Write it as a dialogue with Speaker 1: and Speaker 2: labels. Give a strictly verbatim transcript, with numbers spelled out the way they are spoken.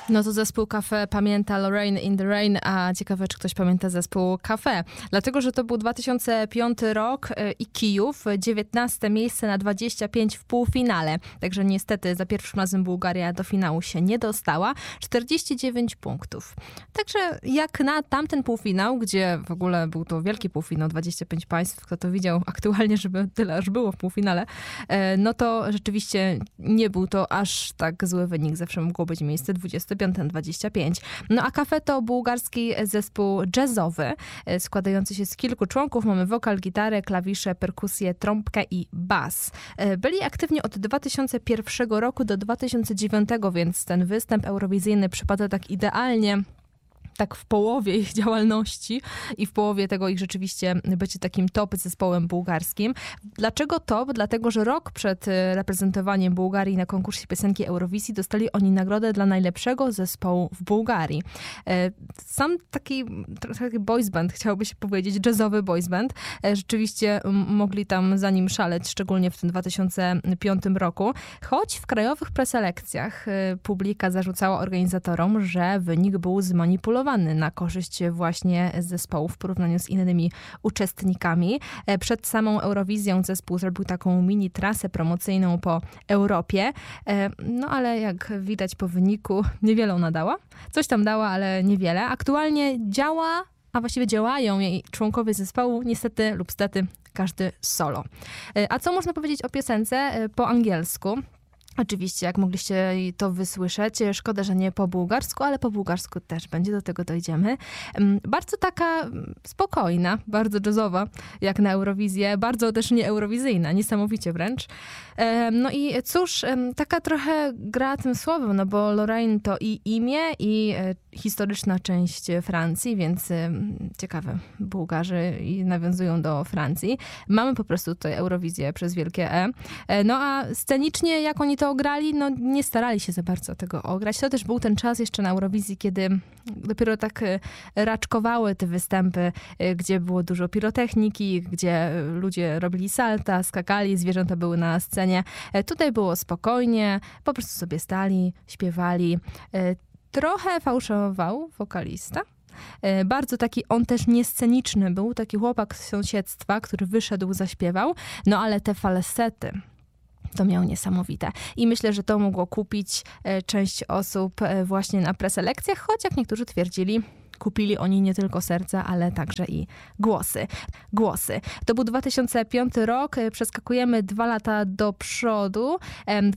Speaker 1: No to zespół Cafe pamięta Lorraine in the Rain, a ciekawe, czy ktoś pamięta zespół Cafe. Dlatego, że to był dwa tysiące piąty rok i Kijów, dziewiętnaste miejsce na dwadzieścia pięć w półfinale. Także niestety za pierwszym razem Bułgaria do finału się nie dostała. czterdzieści dziewięć punktów. Także jak na tamten półfinał, gdzie w ogóle był to wielki półfinał, dwadzieścia pięć państw, kto to widział aktualnie, żeby tyle aż było w półfinale, no to rzeczywiście nie był to aż tak zły wynik. Zawsze mogło być miejsce dwudzieste piąte na dwadzieścia pięć. No a Cafe to bułgarski zespół jazzowy, składający się z kilku członków. Mamy wokal, gitarę, klawisze, perkusję, trąbkę i bas. Byli aktywni od dwa tysiące pierwszego roku do dwa tysiące dziewiątego, więc ten występ eurowizyjny przypada tak idealnie, tak w połowie ich działalności i w połowie tego ich rzeczywiście bycie takim top zespołem bułgarskim. Dlaczego top? Dlatego, że rok przed reprezentowaniem Bułgarii na konkursie piosenki Eurowizji dostali oni nagrodę dla najlepszego zespołu w Bułgarii. Sam taki, taki boys band, chciałoby się powiedzieć, jazzowy boys band. Rzeczywiście mogli tam za nim szaleć, szczególnie w tym dwa tysiące piątym roku. Choć w krajowych preselekcjach publika zarzucała organizatorom, że wynik był zmanipulowany na korzyść właśnie zespołu w porównaniu z innymi uczestnikami. Przed samą Eurowizją zespół zrobił taką mini trasę promocyjną po Europie, no ale jak widać po wyniku niewiele ona dała. Coś tam dała, ale niewiele. Aktualnie działa, a właściwie działają jej członkowie zespołu, niestety lub stety, każdy solo. A co można powiedzieć o piosence po angielsku? Oczywiście, jak mogliście to wysłyszeć, szkoda, że nie po bułgarsku, ale po bułgarsku też będzie, do tego dojdziemy. Bardzo taka spokojna, bardzo jazzowa, jak na Eurowizję, bardzo też nie eurowizyjna, niesamowicie wręcz. No i cóż, taka trochę gra tym słowem, no bo Lorraine to i imię, i historyczna część Francji, więc ciekawe, Bułgarzy nawiązują do Francji. Mamy po prostu tutaj Eurowizję przez wielkie E. No a scenicznie, jak oni to ograli, no nie starali się za bardzo tego ograć. To też był ten czas jeszcze na Eurowizji, kiedy dopiero tak raczkowały te występy, gdzie było dużo pirotechniki, gdzie ludzie robili salta, skakali, zwierzęta były na scenie. Tutaj było spokojnie, po prostu sobie stali, śpiewali. Trochę fałszował wokalista. Bardzo taki, on też niesceniczny był, taki chłopak z sąsiedztwa, który wyszedł, zaśpiewał, no ale te falsety to miał niesamowite. I myślę, że to mogło kupić część osób właśnie na preselekcjach, choć jak niektórzy twierdzili, kupili oni nie tylko serca, ale także i głosy. Głosy. To był dwa tysiące piąty rok, przeskakujemy dwa lata do przodu.